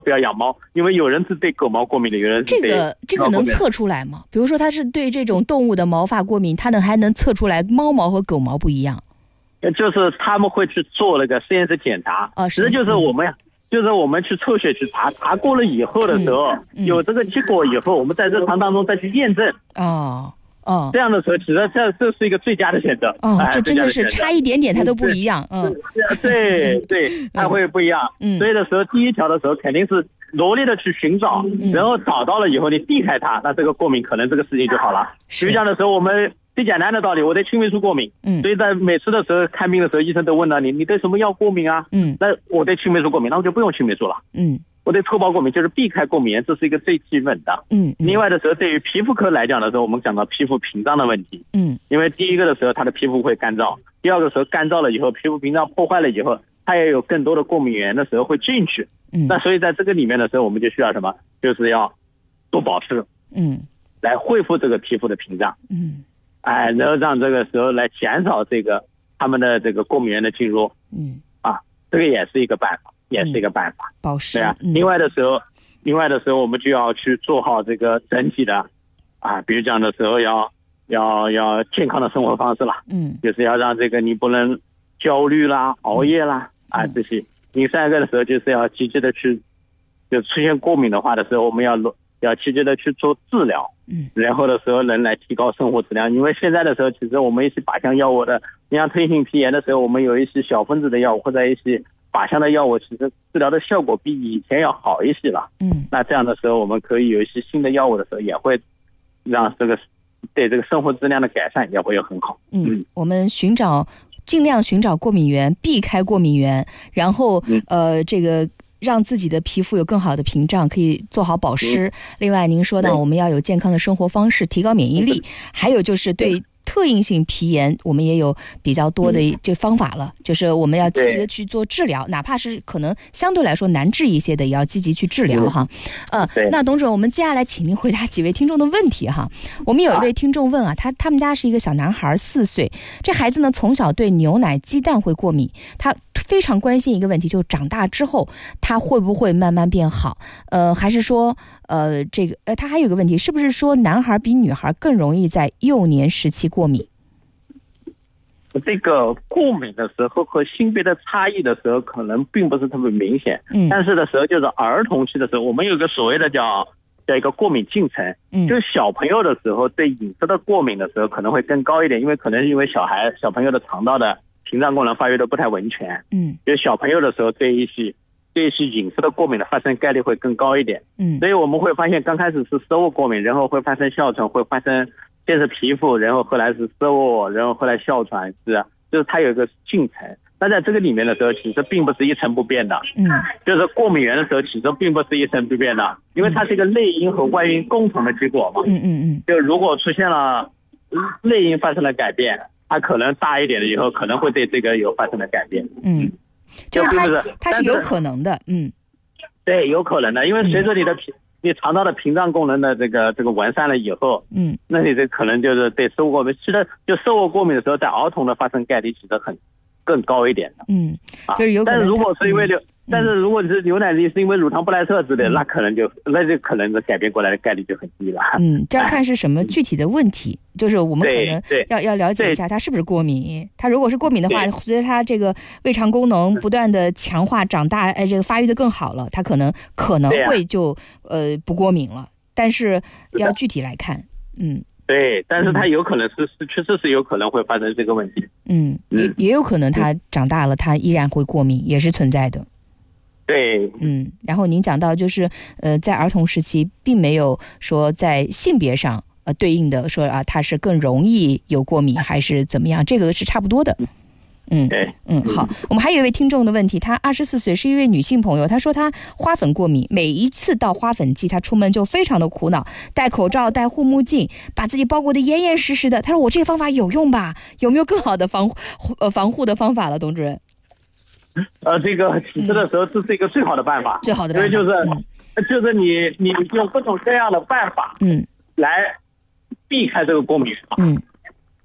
不要养猫，因为有人是对狗毛过敏的，有人是对这个能测出来吗？比如说他是对这种动物的毛发过敏，他还能测出来猫毛和狗毛不一样？ 就是他们会去做那个实验室检查，其实就是我们去抽血去查过了以后的时候，有这个结果以后，我们在日常当中再去验证。这样的时候，其实这是一个最佳的选择。 这真的是差一点点它都不一样。 对，它会不一样。所以的时候，第一条的时候肯定是努力的去寻找，然后找到了以后你避开它，那这个过敏可能这个事情就好了。比如讲的时候，我们最简单的道理，我对青霉素过敏，所以在每次的时候看病的时候，医生都问了你对什么药过敏啊？那我对青霉素过敏，那我就不用青霉素了。我对臭包过敏，就是避开过敏源，这是一个最基本的。另外的时候，对于皮肤科来讲的时候，我们讲到皮肤屏障的问题。因为第一个的时候，它的皮肤会干燥；第二个时候干燥了以后，皮肤屏障破坏了以后，它也有更多的过敏源的时候会进去。那所以在这个里面的时候，我们就需要什么？就是要多保湿，来恢复这个皮肤的屏障。然后让这个时候来减少这个他们的这个过敏源的进入。这个也是一个办法， 保湿。 对啊，另外的时候我们就要去做好这个整体的比如这样的时候要健康的生活方式了。就是要让这个你不能焦虑啦、熬夜啦这些。第三个的时候就是要积极的去，就出现过敏的话的时候，我们要积极的去做治疗。然后的时候能来提高生活质量。因为现在的时候，其实我们一些靶向药物的，你像退性皮炎的时候，我们有一些小分子的药物或者一些靶向的药物，其实治疗的效果比以前要好一些了。那这样的时候，我们可以有一些新的药物的时候，也会让这个对这个生活质量的改善也会有很好。 我们尽量寻找过敏源，避开过敏源，然后这个让自己的皮肤有更好的屏障，可以做好保湿。另外您说到我们要有健康的生活方式，提高免疫力，还有就是对特应性皮炎我们也有比较多的这方法了，就是我们要积极的去做治疗，哪怕是可能相对来说难治一些的，也要积极去治疗哈。那董主任，我们接下来请您回答几位听众的问题哈。我们有一位听众问他们家是一个小男孩，4岁，这孩子呢从小对牛奶、鸡蛋会过敏，他非常关心一个问题，就是长大之后他会不会慢慢变好？还是说他还有个问题，是不是说男孩比女孩更容易在幼年时期过敏？ 这个过敏的时候和性别的差异的时候可能并不是特别明显，但是的时候就是儿童期的时候，我们有个所谓的叫一个过敏进程，就是小朋友的时候对饮食的过敏的时候可能会更高一点，因为小朋友的肠道的屏障功能发育的不太完全，就是小朋友的时候对一些饮食的过敏的发生概率会更高一点。所以我们会发现刚开始是食物过敏，然后会发生哮喘，会发生先是皮肤，然后后来是食物，然后后来哮喘，就是它有一个进程。那在这个里面的时候，其实并不是一成不变的。就是过敏源的时候，其实并不是一成不变的，因为它是一个内因和外因共同的结果嘛。就如果出现了内因发生了改变，它可能大一点的以后可能会对这个有发生的改变。 就是它是有可能的。 对，有可能的，因为随着你肠道的屏障功能的这个完善了以后，那你这可能就是对食物过敏。其实就食物过敏的时候，在儿童的发生概率其实更高一点的。 就是有可能。 但是如果是因为但是如果你是牛奶是因为乳糖不耐受之类的，那就可能改变过来的概率就很低了。 这要看是什么具体的问题，就是我们可能要了解一下他是不是过敏。他如果是过敏的话，随着他这个胃肠功能不断的强化长大，这个发育的更好了，他可能会就不过敏了，但是要具体来看。 对，但是他有可能确实是有可能会发生这个问题。 也有可能他长大了他依然会过敏，也是存在的。 对， 然后您讲到就是在儿童时期并没有说在性别上对应的说他是更容易有过敏还是怎么样，这个是差不多的。好，我们还有一位听众的问题，她24岁，是一位女性朋友，她说她花粉过敏，每一次到花粉季她出门就非常的苦恼，戴口罩戴护目镜，把自己包裹得严严实实的。她说我这个方法有用吧？有没有更好的防护的方法了，董主任？ 这个其实的时候这是一个最好的办法， 最好的办法， 因为就是你用各种各样的办法来避开这个过敏。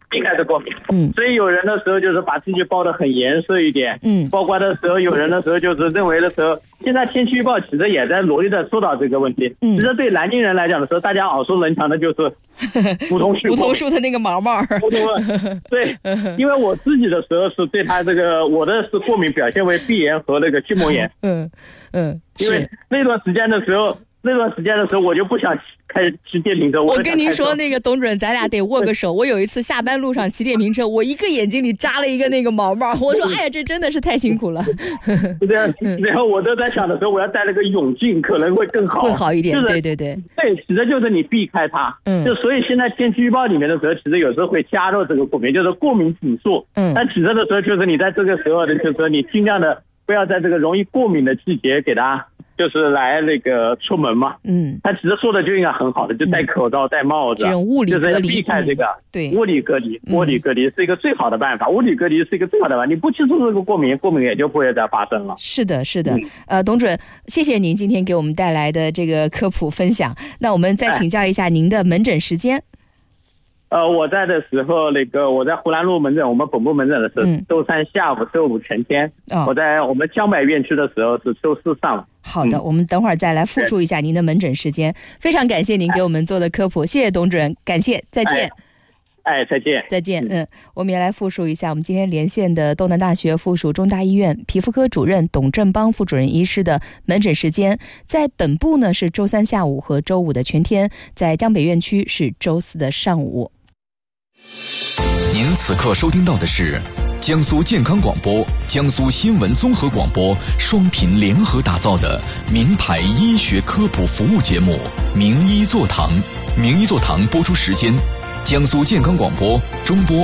避开这过敏。所以有人的时候就是把自己包得很严实一点。包括的时候，有人的时候就是认为的时候，现在天气预报其实也在努力的疏导这个问题。其实对南京人来讲的时候，大家耳熟能详的就是梧桐树的那个毛毛。 对，因为我自己的时候是对它这个，我的是过敏表现为鼻炎和那个筋膜炎。因为那段时间的时候，我就不想骑电瓶车。 我跟您说，那个董主任，咱俩得握个手。我有一次下班路上骑电瓶车，我一个眼睛里扎了一个那个毛毛，我说哎呀，这真的是太辛苦了。 然后我都在想的时候，我要戴那个泳镜可能会更好， 会好一点。对， 其实就是你避开它。就所以现在天气预报里面的时候，其实有时候会加入这个过敏，就是过敏指数。但其实的时候，就是你在这个时候的，就是说你尽量的不要在这个容易过敏的季节给它。就是来那个出门嘛，他其实说的就应该很好的，就戴口罩、戴帽子， 这种物理隔离， 就是避开这个，对，物理隔离是一个最好的办法，物理隔离是一个最好的办法，你不接触这个过敏也就不会再发生了。 是的，董主任，谢谢您今天给我们带来的这个科普分享。那我们再请教一下您的门诊时间。 我在的时候，我在湖南路门诊，我们本部门诊的是周三下午、周五全天。我在我们江北院区的时候是周四上午。 好的，我们等会儿再来复述一下您的门诊时间。非常感谢您给我们做的科普，谢谢董主任，感谢，再见。 再见。 我们也来复述一下我们今天连线的东南大学附属中大医院皮肤科主任董振邦副主任医师的门诊时间。在本部呢是周三下午和周五的全天，在江北院区是周四的上午。 您此刻收听到的是江苏健康广播、江苏新闻综合广播双频联合打造的名牌医学科普服务节目《名医座堂》。名医座堂播出时间：江苏健康广播中波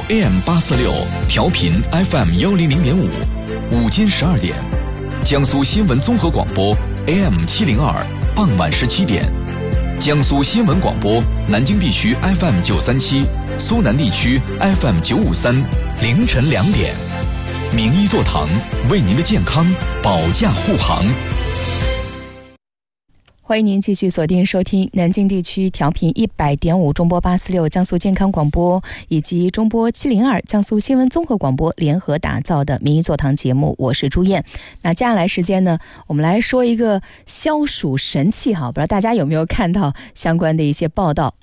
AM846，调频 FM100.5，午间12点；江苏新闻综合广播 AM702，傍晚17点；江苏新闻广播南京地区 FM937，苏南地区 FM953，凌晨2点。名医座堂为您的健康保驾护航。 欢迎您继续锁定收听南京地区调频100.5中波846江苏健康广播以及中波702江苏新闻综合广播联合打造的名医座堂节目，我是朱燕。那接下来时间呢，我们来说一个消暑神器哈，不知道大家有没有看到相关的一些报道。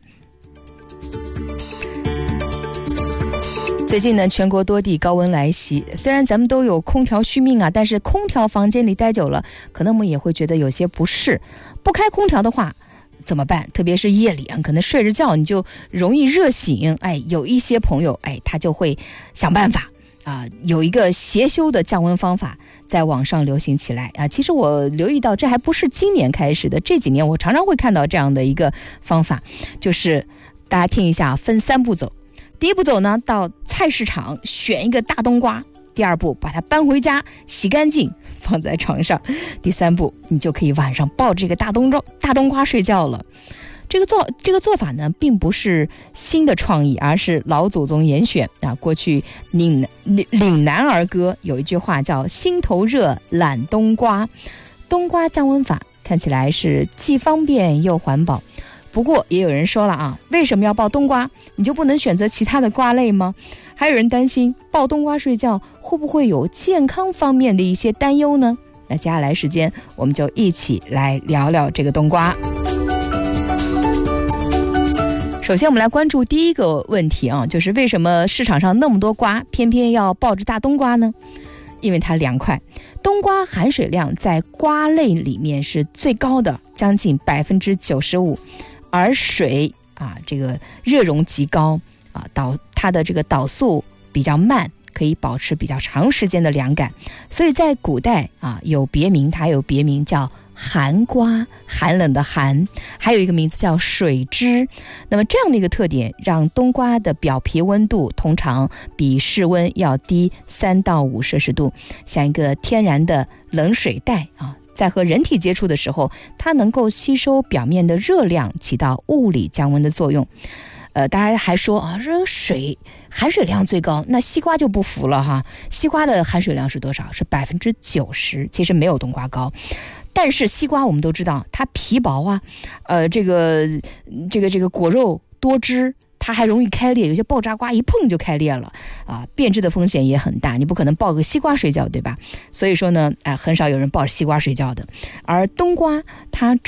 最近呢，全国多地高温来袭，虽然咱们都有空调续命啊，但是空调房间里待久了，可能我们也会觉得有些不适。不开空调的话怎么办？特别是夜里啊，可能睡着觉你就容易热醒。有一些朋友他就会想办法啊，有一个邪修的降温方法在网上流行起来啊。其实我留意到，这还不是今年开始的，这几年我常常会看到这样的一个方法，就是大家听一下，分3步走。第一步走呢，到菜市场选一个大冬瓜；第2步，把它搬回家洗干净放在床上；第3步，你就可以晚上抱这个大冬瓜睡觉了。这个做法呢，并不是新的创意，而是老祖宗严选啊。过去岭南儿歌有一句话叫心头热懒冬瓜，冬瓜降温法看起来是既方便又环保。不过也有人说了啊，为什么要抱冬瓜？你就不能选择其他的瓜类吗？还有人担心抱冬瓜睡觉会不会有健康方面的一些担忧呢？那接下来时间我们就一起来聊聊这个冬瓜。首先我们来关注第一个问题啊，就是为什么市场上那么多瓜，偏偏要抱着大冬瓜呢？因为它凉快。冬瓜含水量在瓜类里面是最高的，将近95%，而水啊，这个热容极高啊，它的这个导速比较慢，可以保持比较长时间的凉感。所以在古代啊，有别名，它有别名叫寒瓜，寒冷的寒，还有一个名字叫水脂。那么这样的一个特点，让冬瓜的表皮温度通常比室温要低3到5摄氏度，像一个天然的冷水袋啊。在和人体接触的时候，它能够吸收表面的热量，起到物理降温的作用。大家还说啊，这水含水量最高，那西瓜就不服了哈。西瓜的含水量是多少？是90%，其实没有冬瓜高。但是西瓜我们都知道，它皮薄啊，这个果肉多汁，它它还容易开裂，有些爆炸瓜一碰就开裂了啊，变质的风险也很大。你不可能抱个西瓜睡觉，对吧？所以说呢，很少有人抱着西瓜睡觉的。而冬瓜它